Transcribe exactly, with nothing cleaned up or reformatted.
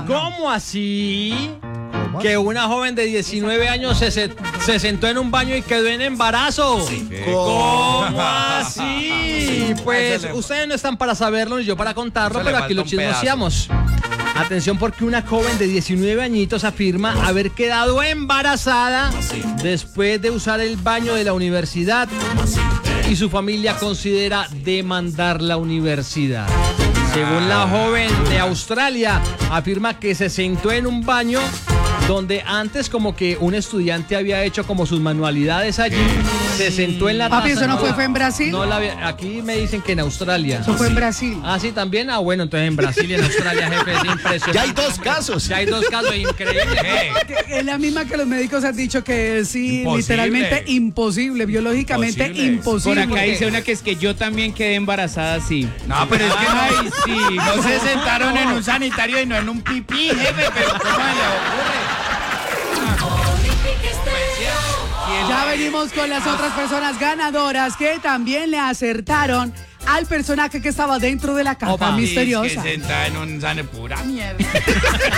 ¿Cómo así? Que una joven de diecinueve años se, se, se sentó en un baño y quedó en embarazo. ¿Cómo así? Pues ustedes no están para saberlo ni yo para contarlo, pero aquí lo chismoseamos. Atención, porque una joven de diecinueve añitos afirma haber quedado embarazada después de usar el baño de la universidad y su familia considera demandar la universidad. Según la joven de Australia, afirma que se sentó en un baño donde antes como que un estudiante había hecho como sus manualidades allí, se sentó en la taza. Papi, ¿eso no fue, fue en Brasil? No, la, aquí me dicen que en Australia. Eso fue en Brasil. Ah, sí, también. Ah, bueno, entonces en Brasil y en Australia, jefe, es impresionante. Ya hay dos casos. Ya hay dos casos, increíble. Es la misma que los médicos han dicho que es sí, Imposible. literalmente imposible, biológicamente Imposible. imposible. Por acá dice una que es que yo también quedé embarazada así. No, pero es que no, Ay, sí. no se sentaron en un sanitario y no en un pipí, jefe, pero ¿cómo le ocurre? Ya venimos con las otras personas ganadoras que también le acertaron al personaje que estaba dentro de la caja Opa. misteriosa. Es que sentada en un sane pura mierda.